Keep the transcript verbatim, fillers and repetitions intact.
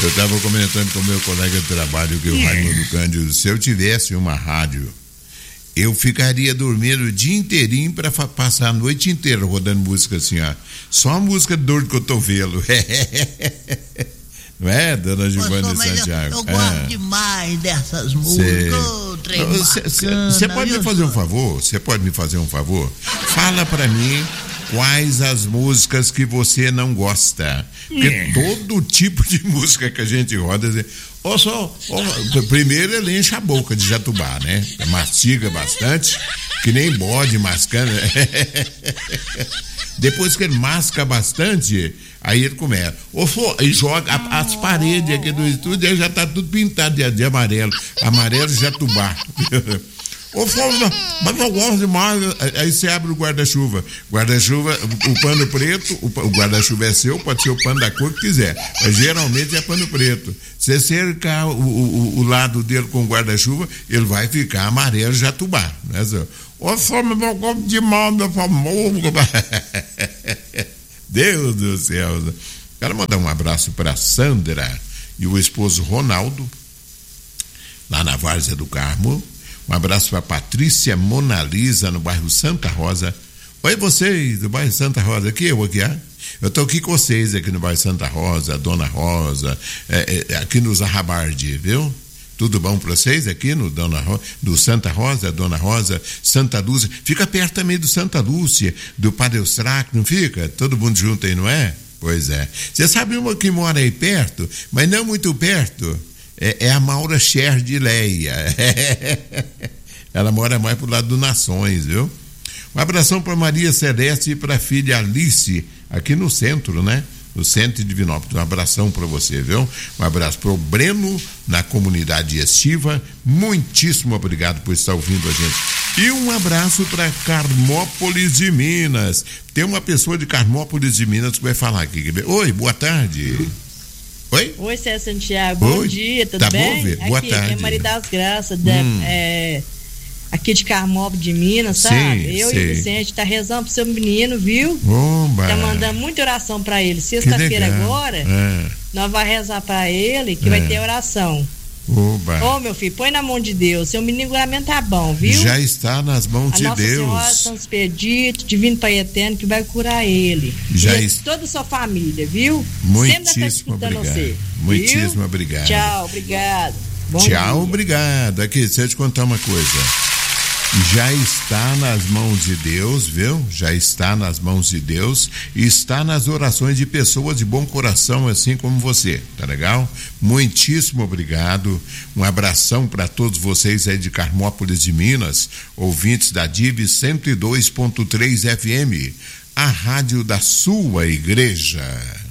Eu estava comentando com o meu colega de trabalho, que é o Raimundo Cândido, se eu tivesse uma rádio, eu ficaria dormindo o dia inteirinho para passar a noite inteira rodando música assim, ó. Só música de dor de cotovelo. Não é, dona Giovana Santiago? Eu, eu gosto é. demais dessas músicas. Você pode me fazer um favor? Você pode me fazer um favor? Fala para mim quais as músicas que você não gosta. Porque é. todo tipo de música que a gente roda... Ou só, ou, primeiro ele enche a boca de jatubá, né? Mastiga bastante, que nem bode mascando. Depois que ele masca bastante, aí ele começa. Ou for, e joga a, as paredes aqui do estúdio, aí já tá tudo pintado de, de amarelo. Amarelo jatubá. Ou for, mas eu gosto demais. Aí você abre o guarda-chuva. Guarda-chuva, o pano preto, o, o guarda-chuva é seu, pode ser o pano da cor que quiser. Mas geralmente é pano preto. Se você cercar o, o, o lado dele com o guarda-chuva, ele vai ficar amarelo jatubá. Né, senhor? Ô, só me gosto demais, meu famoso. Deus do céu. Quero mandar um abraço para Sandra e o esposo Ronaldo, lá na Várzea do Carmo. Um abraço para Patrícia Monalisa, no bairro Santa Rosa. Oi, vocês do bairro Santa Rosa, aqui eu aqui, ah? Eu estou aqui com vocês aqui no bairro Santa Rosa, Dona Rosa, é, é, aqui no Zarrabardi, viu? Tudo bom para vocês aqui no Dona Rosa, do Santa Rosa, Dona Rosa, Santa Lúcia? Fica perto também do Santa Lúcia, do Padre Eustáquio, não fica? Todo mundo junto aí, não é? Pois é. Você sabe uma que mora aí perto, mas não muito perto? É, é a Maura Scher de Leia. Ela mora mais pro lado do Nações, viu? Um abração para Maria Celeste e para a filha Alice, aqui no centro, né? No centro de Divinópolis. Um abração para você, viu? Um abraço para o Breno, na comunidade estiva. Muitíssimo obrigado por estar ouvindo a gente. E um abraço para Carmópolis de Minas. Tem uma pessoa de Carmópolis de Minas que vai falar aqui. Oi, boa tarde. Oi? Oi, César Santiago. Oi. Bom dia, tudo tá bem? Bom, boa aqui, tarde. Aqui é Maria das Graças, hum. de, é, aqui de Carmópolis de Minas, sabe? Sim, eu sim. e o Vicente tá rezando pro seu menino, viu? Oba. Tá mandando muita oração pra ele. Sexta-feira agora, é. nós vamos rezar pra ele, que é. vai ter oração. Oba. Ô, meu filho, põe na mão de Deus. Seu menino realmente tá bom, viu? Já está nas mãos a de Nossa Deus. Senhora, São Expedito, Divino Pai Eterno, que vai curar ele. Já e est... toda a sua família, viu? Muitíssimo obrigado. Você, Muitíssimo viu? obrigado. Tchau, obrigado. Bom Tchau, dia. obrigado. Aqui, deixa eu te contar uma coisa. Já está nas mãos de Deus, viu? Já está nas mãos de Deus e está nas orações de pessoas de bom coração, assim como você, tá legal? Muitíssimo obrigado, um abração para todos vocês aí de Carmópolis de Minas, ouvintes da D I V cento e dois ponto três F M, a rádio da sua igreja.